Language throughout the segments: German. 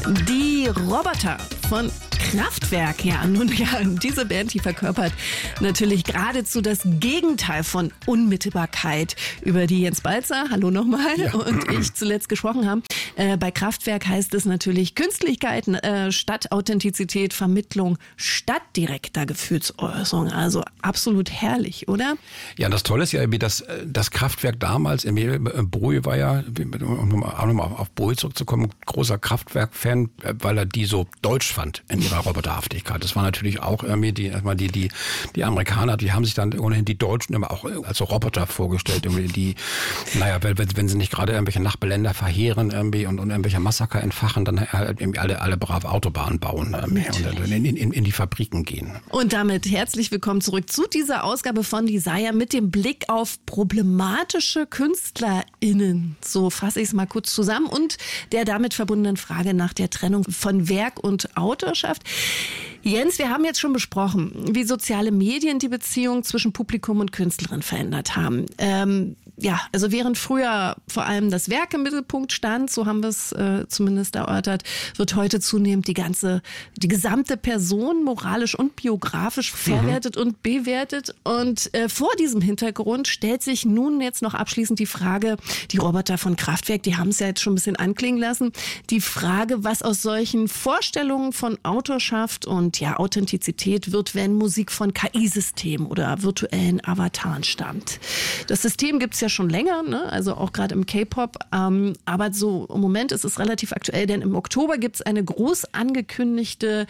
Die Roboter von Kraftwerk, diese Band, die verkörpert natürlich geradezu das Gegenteil von Unmittelbarkeit, über die Jens Balzer, hallo nochmal, und ich zuletzt gesprochen haben. Bei Kraftwerk heißt es natürlich Künstlichkeit statt Authentizität, Vermittlung statt direkter Gefühlsäußerung. Also absolut herrlich, oder? Ja, das Tolle ist ja, das Kraftwerk damals, Bowie war ja, um auch nochmal auf Bowie zurückzukommen, großer Kraftwerk-Fan, weil er die so deutsch fand in ihrer Roboterhaftigkeit. Das war natürlich auch irgendwie die Amerikaner, die haben sich dann ohnehin die Deutschen immer auch als Roboter vorgestellt, irgendwie wenn sie nicht gerade irgendwelche Nachbarländer verheeren irgendwie und irgendwelche Massaker entfachen, dann halt irgendwie alle brav Autobahnen bauen und in die Fabriken gehen. Und damit herzlich willkommen zurück zu dieser Ausgabe von Desire mit dem Blick auf problematische KünstlerInnen. So fasse ich es mal kurz zusammen und der damit verbundenen Frage nach der Trennung von Werk und Autorschaft. Jens, wir haben jetzt schon besprochen, wie soziale Medien die Beziehung zwischen Publikum und Künstlerin verändert haben. Also während früher vor allem das Werk im Mittelpunkt stand, so haben wir es zumindest erörtert, wird heute zunehmend die gesamte Person moralisch und biografisch verwertet und bewertet. Und vor diesem Hintergrund stellt sich nun jetzt noch abschließend die Frage, die Roboter von Kraftwerk, die haben es ja jetzt schon ein bisschen anklingen lassen, die Frage, was aus solchen Vorstellungen von Autorschaft und Authentizität wird, wenn Musik von KI-Systemen oder virtuellen Avataren stammt. Das System gibt es ja schon länger, ne? Also auch gerade im K-Pop, aber so im Moment ist es relativ aktuell, denn im Oktober gibt es eine groß angekündigte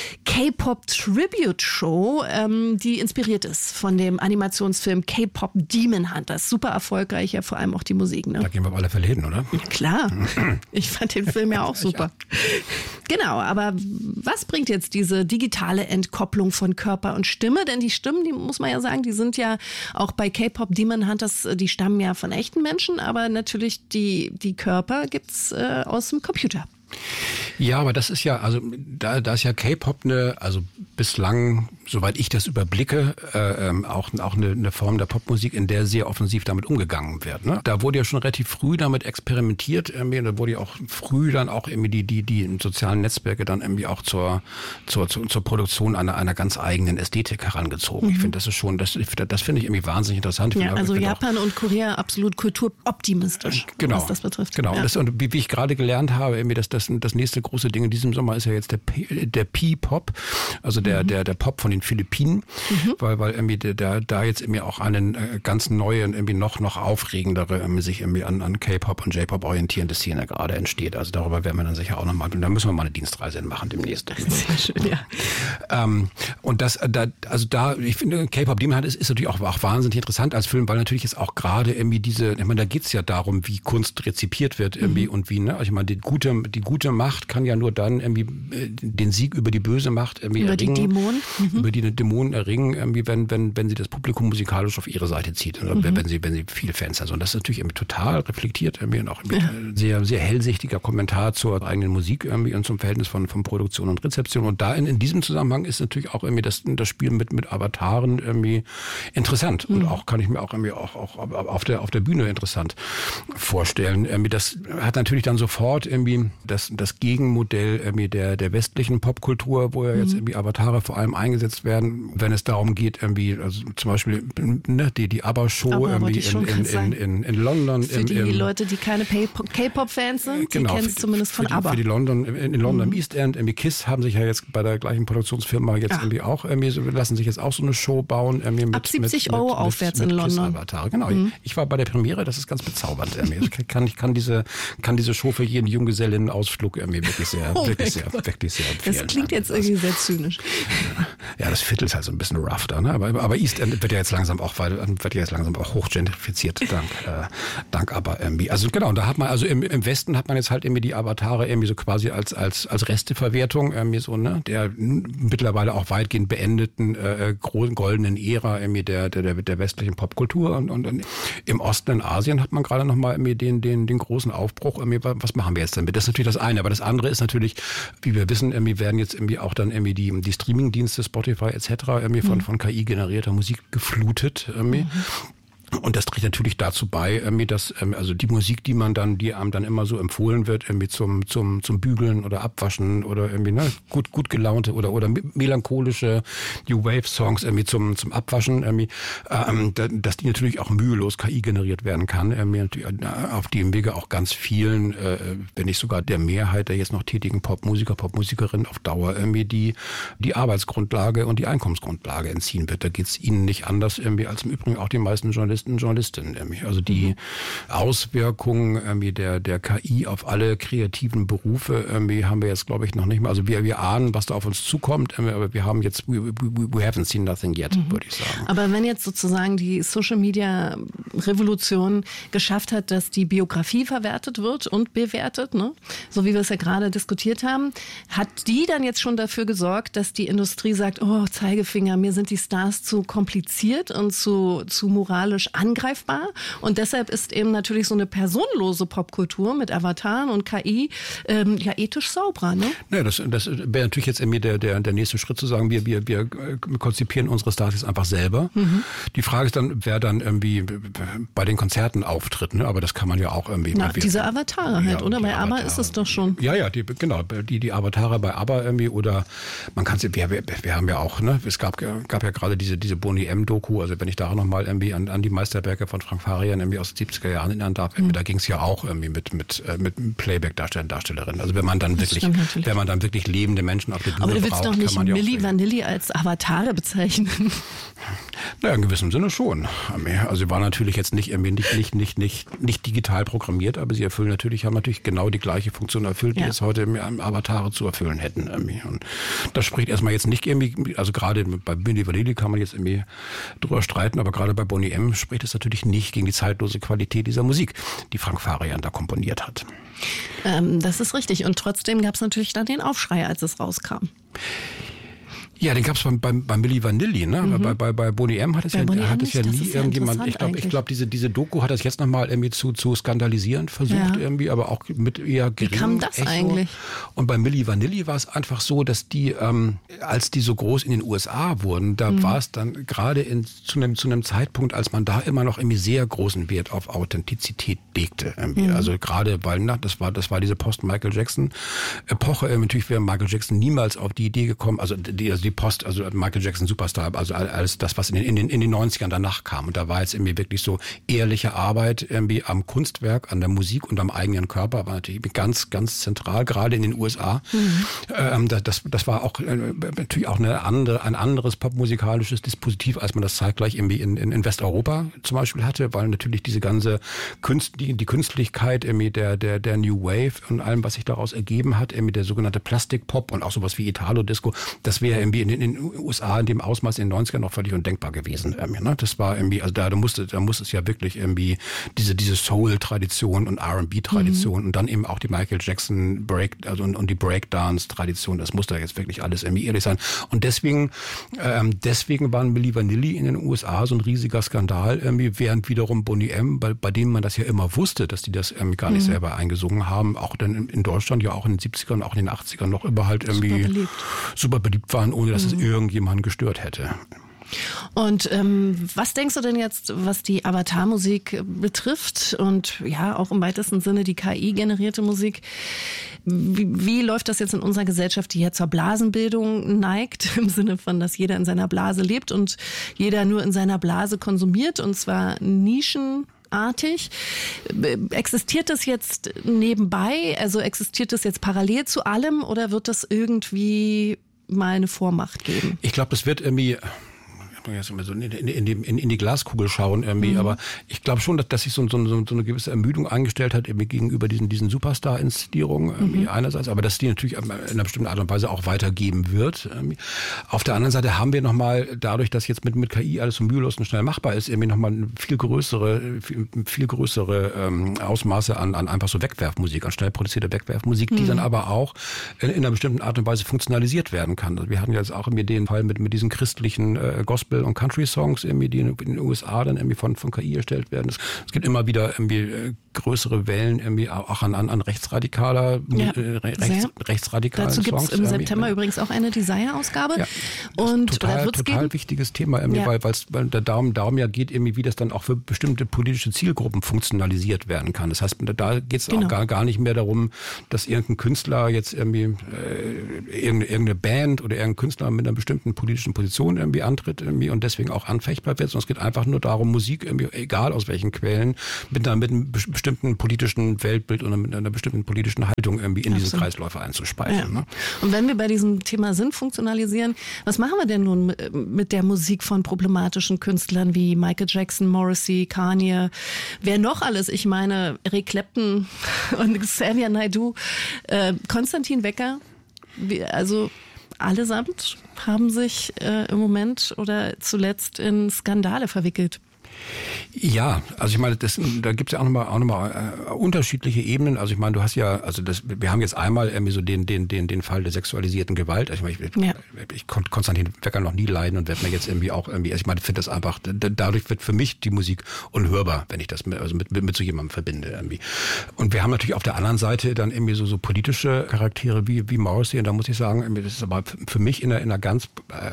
K-Pop-Tribute-Show, die inspiriert ist von dem Animationsfilm K-Pop Demon Hunters. Super erfolgreich, ja vor allem auch die Musik. Ne? Da gehen wir auf alle Fälle hin, oder? Ja, klar, ich fand den Film ja auch super. Genau, aber was bringt jetzt diese digitale Entkopplung von Körper und Stimme? Denn die Stimmen, die muss man ja sagen, die sind ja auch bei K-Pop Demon Hunters, die stammen ja von echten Menschen, aber natürlich die Körper gibt's aus dem Computer. Ja, aber das ist ja, also da ist ja K-Pop bislang, soweit ich das überblicke, auch eine Form der Popmusik, in der sehr offensiv damit umgegangen wird. Ne? Da wurde ja schon relativ früh damit experimentiert, da wurde ja auch früh dann auch irgendwie die sozialen Netzwerke dann irgendwie auch zur Produktion einer ganz eigenen Ästhetik herangezogen. Ich finde, das ist schon, das finde ich irgendwie wahnsinnig interessant. Ja, also Japan und Korea absolut kulturoptimistisch, was das betrifft. Genau, ja. Und wie ich gerade gelernt habe, irgendwie, dass das nächste große Ding in diesem Sommer ist ja jetzt der P-Pop, also der Pop von den Philippinen, weil irgendwie da jetzt irgendwie auch einen ganz neuen, irgendwie noch aufregendere, sich irgendwie an K-Pop und J-Pop orientierende Szene gerade entsteht. Also darüber werden wir dann sicher auch nochmal, da müssen wir mal eine Dienstreise machen demnächst. Sehr schön, ja. Und ich finde, K-Pop Demon Hunters ist natürlich auch wahnsinnig interessant als Film, weil natürlich jetzt auch gerade irgendwie da geht's ja darum, wie Kunst rezipiert wird irgendwie und wie, ne? Also ich meine, die gute Macht kann ja nur dann irgendwie den Sieg über die böse Macht irgendwie erringen. Über die Dämonen erringen, irgendwie, wenn sie das Publikum musikalisch auf ihre Seite zieht. Oder wenn sie viele Fans hat. Und das ist natürlich irgendwie total reflektiert irgendwie und auch sehr, sehr hellsichtiger Kommentar zur eigenen Musik irgendwie und zum Verhältnis von Produktion und Rezeption. Und da in diesem Zusammenhang ist natürlich auch irgendwie das Spiel mit Avataren irgendwie interessant. Und auch kann ich mir auch irgendwie auch auf der Bühne interessant vorstellen. Irgendwie das hat natürlich dann sofort irgendwie das Gegenmodell irgendwie der westlichen Popkultur, wo ja jetzt irgendwie Avatare vor allem eingesetzt werden, wenn es darum geht, irgendwie, also zum Beispiel die ABBA-Show irgendwie in London. Für die Leute, die keine K-Pop-Fans sind, die kennen es zumindest von ABBA. Für die in London im East End, irgendwie KISS haben sich ja jetzt bei der gleichen Produktionsfirma jetzt irgendwie auch lassen sich jetzt auch so eine Show bauen. Irgendwie ab 70 Euro aufwärts in London. Genau, ich war bei der Premiere, das ist ganz bezaubernd. Ich kann diese Show für jeden Junggesellinnen-Ausflug irgendwie wirklich sehr empfehlen. Das klingt jetzt irgendwie sehr zynisch. Ja, das Viertel ist halt so ein bisschen rough da, ne? Aber East End wird ja jetzt langsam auch hochgentrifiziert, dank aber irgendwie. Also genau, da hat man, also im Westen hat man jetzt halt irgendwie die Avatare irgendwie so quasi als Resteverwertung irgendwie so, ne? Der mittlerweile auch weitgehend beendeten goldenen Ära irgendwie der westlichen Popkultur und im Osten in Asien hat man gerade noch mal irgendwie den großen Aufbruch irgendwie, was machen wir jetzt damit? Das ist natürlich das eine, aber das andere ist natürlich, wie wir wissen, irgendwie werden jetzt irgendwie auch dann irgendwie die Streaming-Dienste Spotify etc. irgendwie von KI generierter Musik geflutet irgendwie. Und das trägt natürlich dazu bei, dass also die Musik, die einem dann immer so empfohlen wird, irgendwie zum Bügeln oder Abwaschen oder irgendwie gut gelaunte oder melancholische New Wave Songs irgendwie zum Abwaschen, dass die natürlich auch mühelos KI generiert werden kann. Auf dem Wege auch ganz vielen, wenn nicht sogar der Mehrheit der jetzt noch tätigen Popmusiker, Popmusikerinnen auf Dauer die Arbeitsgrundlage und die Einkommensgrundlage entziehen wird. Da geht's ihnen nicht anders als im Übrigen auch die meisten Journalistinnen. Also die Auswirkungen der KI auf alle kreativen Berufe haben wir jetzt, glaube ich, noch nicht mal. Also wir ahnen, was da auf uns zukommt, aber wir haben jetzt, we haven't seen nothing yet, würde ich sagen. Aber wenn jetzt sozusagen die Social-Media-Revolution geschafft hat, dass die Biografie verwertet wird und bewertet, ne? So wie wir es ja gerade diskutiert haben, hat die dann jetzt schon dafür gesorgt, dass die Industrie sagt, oh, Zeigefinger, mir sind die Stars zu kompliziert und zu moralisch angreifbar. Und deshalb ist eben natürlich so eine personenlose Popkultur mit Avataren und KI ethisch sauberer. Ne? Ja, das wäre natürlich jetzt irgendwie der nächste Schritt zu sagen, wir konzipieren unsere Stars jetzt einfach selber. Die Frage ist dann, wer dann irgendwie bei den Konzerten auftritt. Ne? Aber das kann man ja auch irgendwie... diese Avatare halt, oder? Bei ABBA ist es doch schon. Ja, die Avatare bei ABBA irgendwie oder man kann wir haben ja auch, ne, es gab ja gerade diese Boney M-Doku, also wenn ich da nochmal irgendwie an die Meisterwerke von Frank Farian irgendwie aus den 70er Jahren erinnern darf, da ging es ja auch irgendwie mit Playback-Darstellerinnen. Also wenn man dann wirklich lebende Menschen auf der Bühne braucht, aber du willst doch nicht Milli Vanilli als Avatare bezeichnen. Naja, in gewissem Sinne schon. Also sie waren natürlich jetzt nicht digital programmiert, aber sie haben natürlich genau die gleiche Funktion erfüllt, die es heute Avatare zu erfüllen hätten. Und das spricht erstmal jetzt nicht irgendwie, also gerade bei Milli Vanilli kann man jetzt irgendwie drüber streiten, aber gerade bei Boney M spricht es natürlich nicht gegen die zeitlose Qualität dieser Musik, die Frank Farian da komponiert hat. Das ist richtig. Und trotzdem gab es natürlich dann den Aufschrei, als es rauskam. Ja, den gab es bei Milli Vanilli, ne? Bei Boney M hat es ja nie irgendjemand. Ich glaube, diese Doku hat das jetzt nochmal irgendwie zu skandalisieren versucht, irgendwie, aber auch mit eher geringem. Wie kam das Echo. eigentlich? Und bei Milli Vanilli war es einfach so, dass die, als die so groß in den USA wurden, da war es dann gerade zu einem Zeitpunkt, als man da immer noch irgendwie sehr großen Wert auf Authentizität legte. Also gerade, weil das war diese Post-Michael Jackson-Epoche. Natürlich wäre Michael Jackson niemals auf die Idee gekommen, also Michael Jackson Superstar, also alles das, was in den 90ern danach kam. Und da war jetzt irgendwie wirklich so ehrliche Arbeit irgendwie am Kunstwerk, an der Musik und am eigenen Körper, war natürlich ganz, ganz zentral, gerade in den USA. Das war auch natürlich auch ein anderes popmusikalisches Dispositiv, als man das zeitgleich irgendwie in Westeuropa zum Beispiel hatte, weil natürlich diese ganze die Künstlichkeit irgendwie der New Wave und allem, was sich daraus ergeben hat, irgendwie der sogenannte Plastikpop und auch sowas wie Italo-Disco, das wäre irgendwie in den USA in dem Ausmaß in den 90ern noch völlig undenkbar gewesen. Das war irgendwie, also da musste es ja wirklich irgendwie diese Soul-Tradition und R&B-Tradition und dann eben auch die Michael Jackson und die Breakdance-Tradition, das musste jetzt wirklich alles irgendwie ehrlich sein. Und deswegen waren Milli Vanilli in den USA so ein riesiger Skandal, irgendwie, während wiederum Boney M, bei denen man das ja immer wusste, dass die das irgendwie gar nicht selber eingesungen haben, auch dann in Deutschland ja auch in den 70ern, auch in den 80ern noch immer halt irgendwie super beliebt waren, ohne dass es irgendjemanden gestört hätte. Und was denkst du denn jetzt, was die Avatarmusik betrifft und ja auch im weitesten Sinne die KI-generierte Musik? Wie läuft das jetzt in unserer Gesellschaft, die ja zur Blasenbildung neigt, im Sinne von, dass jeder in seiner Blase lebt und jeder nur in seiner Blase konsumiert und zwar nischenartig? Existiert das jetzt nebenbei, also existiert das jetzt parallel zu allem oder wird das irgendwie mal eine Vormacht geben? Ich glaube, das wird irgendwie... jetzt immer so in die Glaskugel schauen irgendwie, aber ich glaube schon, dass sich so eine gewisse Ermüdung eingestellt hat irgendwie gegenüber diesen Superstar-Inszenierungen einerseits, aber dass die natürlich in einer bestimmten Art und Weise auch weitergeben wird. Auf der anderen Seite haben wir nochmal, dadurch, dass jetzt mit KI alles so mühelos und schnell machbar ist, irgendwie nochmal viel größere Ausmaße an einfach so Wegwerfmusik, an schnell produzierte Wegwerfmusik, die dann aber auch in einer bestimmten Art und Weise funktionalisiert werden kann. Also wir hatten jetzt auch irgendwie den Fall mit diesen christlichen Gospel Gospel- und Country-Songs irgendwie, die in den USA dann irgendwie von KI erstellt werden. Es gibt immer wieder irgendwie größere Wellen irgendwie auch an rechtsradikaler, rechtsradikalen Songs. Dazu gibt es im September irgendwie, übrigens auch eine Desire-Ausgabe. Ja, und total wichtiges Thema, irgendwie, weil der darum ja geht, irgendwie, wie das dann auch für bestimmte politische Zielgruppen funktionalisiert werden kann. Das heißt, da geht es auch gar nicht mehr darum, dass irgendein Künstler jetzt irgendwie irgendeine Band oder irgendein Künstler mit einer bestimmten politischen Position irgendwie antritt irgendwie und deswegen auch anfechtbar wird, sondern es geht einfach nur darum, Musik irgendwie, egal aus welchen Quellen, mit einem bestimmten politischen Weltbild oder mit einer bestimmten politischen Haltung irgendwie in diese Kreisläufe einzuspeisen. Ja. Ne? Und wenn wir bei diesem Thema Sinn funktionalisieren, was machen wir denn nun mit der Musik von problematischen Künstlern wie Michael Jackson, Morrissey, Kanye, wer noch alles? Ich meine, Eric Clapton und Xavier Naidoo, Konstantin Wecker, also allesamt haben sich im Moment oder zuletzt in Skandale verwickelt. Ja, also ich meine, da gibt es ja auch nochmal unterschiedliche Ebenen. Also ich meine, du hast ja, wir haben jetzt einmal irgendwie so den Fall der sexualisierten Gewalt. Also ich meine, ich konnte Konstantin Wecker noch nie leiden und werde mir jetzt irgendwie auch irgendwie, also ich meine, ich finde das einfach, dadurch wird für mich die Musik unhörbar, wenn ich das mit so jemandem verbinde irgendwie. Und wir haben natürlich auf der anderen Seite dann irgendwie so politische Charaktere wie Morrissey, und da muss ich sagen, das ist aber für mich in einer ganz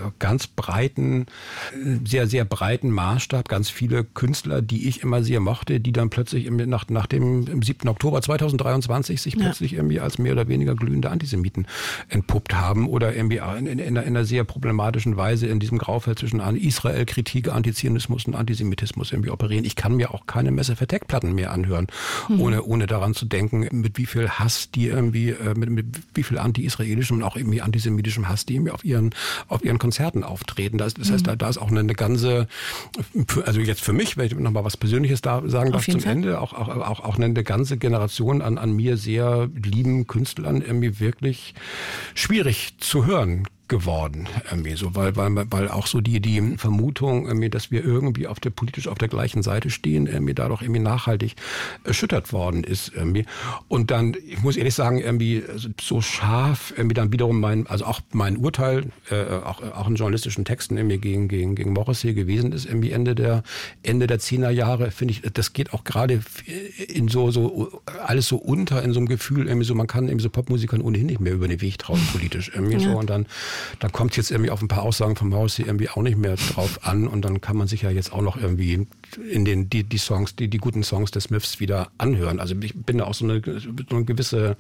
breiten, sehr, sehr breiten Maßstab ganz viele Künstler, die ich immer sehr mochte, die dann plötzlich nach dem 7. Oktober 2023 sich plötzlich irgendwie als mehr oder weniger glühende Antisemiten entpuppt haben oder irgendwie in einer sehr problematischen Weise in diesem Graufeld zwischen Israel-Kritik, Antizionismus und Antisemitismus irgendwie operieren. Ich kann mir auch keine Massive Attack-Platten mehr anhören, ohne daran zu denken, mit wie viel Hass die irgendwie, mit wie viel anti-israelischem und auch irgendwie antisemitischem Hass die irgendwie auf ihren Konzerten auftreten. Das heißt, da ist auch eine ganze, also jetzt für mich, wenn ich noch mal was Persönliches da sagen darf zum Ende, auch eine ganze Generation an mir sehr lieben Künstlern irgendwie wirklich schwierig zu hören geworden, irgendwie so, weil auch so die Vermutung, irgendwie, dass wir irgendwie politisch auf der gleichen Seite stehen, irgendwie dadurch irgendwie nachhaltig erschüttert worden ist, irgendwie. Und dann, ich muss ehrlich sagen, irgendwie so scharf, irgendwie dann wiederum mein Urteil, auch in journalistischen Texten irgendwie gegen Morrissey gewesen ist, irgendwie Ende der 10er Jahre, finde ich, das geht auch gerade in so alles so unter in so einem Gefühl, irgendwie so, man kann irgendwie so Popmusikern ohnehin nicht mehr über den Weg trauen, politisch irgendwie so, und dann kommt es jetzt irgendwie auf ein paar Aussagen von Morrissey irgendwie auch nicht mehr drauf an, und dann kann man sich ja jetzt auch noch irgendwie in die Songs, die guten Songs des Smiths wieder anhören. Also ich bin da auch so eine gewisse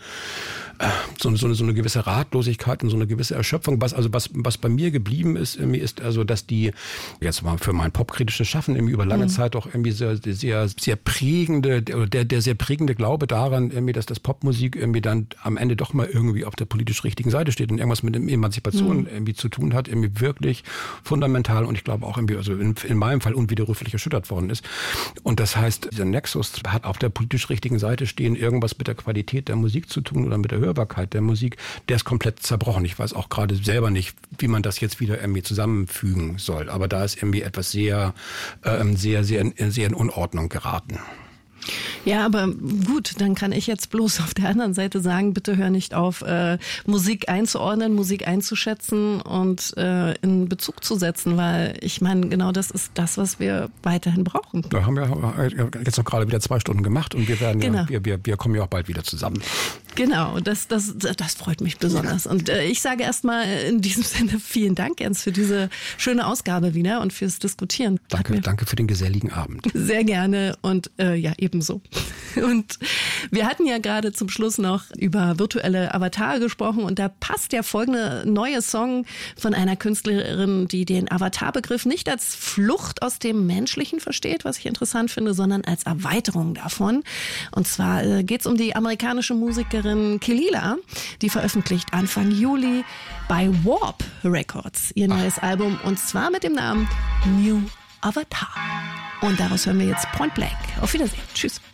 Ratlosigkeit und so eine gewisse Erschöpfung. Was bei mir geblieben ist, irgendwie ist also, dass die jetzt mal für mein popkritisches Schaffen irgendwie über lange Zeit auch irgendwie sehr, sehr, sehr prägende, der sehr prägende Glaube daran, irgendwie, dass das Popmusik irgendwie dann am Ende doch mal irgendwie auf der politisch richtigen Seite steht und irgendwas mit Emanzipation irgendwie zu tun hat, irgendwie wirklich fundamental und ich glaube auch irgendwie, also in meinem Fall unwiderruflich erschüttert worden ist. Und das heißt, dieser Nexus hat auf der politisch richtigen Seite stehen irgendwas mit der Qualität der Musik zu tun oder mit der Hörbarkeit der Musik, der ist komplett zerbrochen. Ich weiß auch gerade selber nicht, wie man das jetzt wieder irgendwie zusammenfügen soll. Aber da ist irgendwie etwas sehr, sehr, sehr, sehr in Unordnung geraten. Ja, aber gut, dann kann ich jetzt bloß auf der anderen Seite sagen, bitte hör nicht auf, Musik einzuordnen, Musik einzuschätzen und in Bezug zu setzen, weil ich meine, genau das ist das, was wir weiterhin brauchen. Da haben wir jetzt noch gerade wieder 2 Stunden gemacht und wir werden wir kommen ja auch bald wieder zusammen. Genau, das freut mich besonders. Und ich sage erstmal in diesem Sinne vielen Dank, Ernst, für diese schöne Ausgabe wieder und fürs Diskutieren. Danke für den geselligen Abend. Sehr gerne und ja, ebenso. Und wir hatten ja gerade zum Schluss noch über virtuelle Avatare gesprochen und da passt der folgende neue Song von einer Künstlerin, die den Avatar-Begriff nicht als Flucht aus dem Menschlichen versteht, was ich interessant finde, sondern als Erweiterung davon. Und zwar geht es um die amerikanische Musikerin Kehlila, die veröffentlicht Anfang Juli bei Warp Records ihr neues Album und zwar mit dem Namen New Avatar. Und daraus hören wir jetzt Point Blank. Auf Wiedersehen. Tschüss.